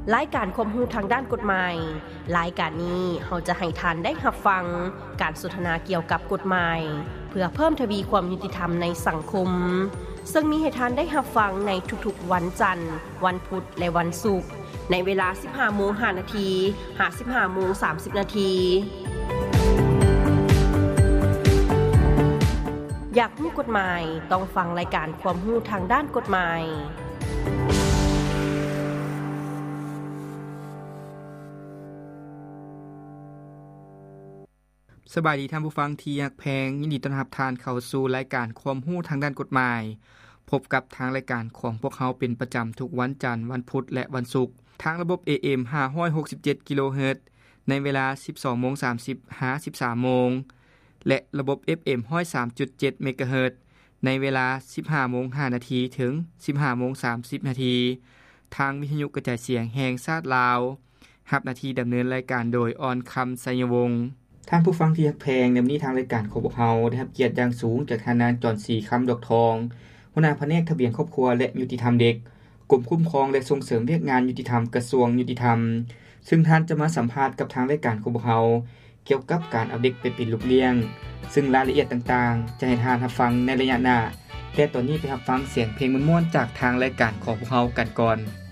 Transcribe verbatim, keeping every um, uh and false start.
รายการความรู้ทางด้านกฎหมายรายการนี้เราจะให้ท่านได้รับฟังการสนทนาเกี่ยวกับกฎหมายเพื่อเพิ่มทวีความยุติธรรมในสังคมซึ่งมีให้ท่านได้รับฟังในทุกๆวันจันทร์วันพุธและวันศุกร์ในเวลา สิบห้าโมงห้านาที ถึง สิบห้าโมงสามสิบนาทีอยากรู้กฎหมายต้องฟังรายการความรู้ทางด้านกฎหมายสบายดีท่านผู้ฟังที่รักแพงยินดีต้อนรับท่านเข้าสู่รายการความรู้ทางด้านกฎหมายพบกับทางรายการของพวกเราเป็นประจำทุกวันจันทร์วันพุธและวันศุกร์ทางระบบ เอ เอ็ม ห้าร้อยหกสิบเจ็ด กิโลเฮิรตซ์ในเวลา สิบสองโมงสามสิบ ถึง สิบสามโมงและระบบ เอฟ เอ็ม หนึ่งร้อยสามจุดเจ็ด เมกะเฮิรตซ์ในเวลา สิบห้าโมงห้านาที ถึง สิบห้าโมงสามสิบนาทีทางวิทยุกระจายเสียงแห่งชาติลาวรับหน้าที่ดำเนินรายการโดยออนคำไสยวงศ์ท่านผู้ฟังที่รักแพงในวันนี้ทางรายการของพวกเราได้รับเกียรติอย่างสูงจากท่านนายจอนศรีคำดอกทองหัวหน้าแผนกทะเบียนครอบครัวและยุติธรรมเด็กกรมคุ้มครองและส่งเสริมเวียกงานยุติธรรมกระทรวงยุติธรรมซึ่งท่านจะมาสัมภาษณ์กับทางรายการของพวกเราเกี่ยวกับการเอาเด็กไปเป็นลูกเลี้ยงซึ่งรายละเอียดต่างๆจะให้ท่านรับฟังในระยะหน้าแต่ตอนนี้ไปรับฟังเสียงเพลงม่วนๆจากทางรายการของพวกเรากันก่อน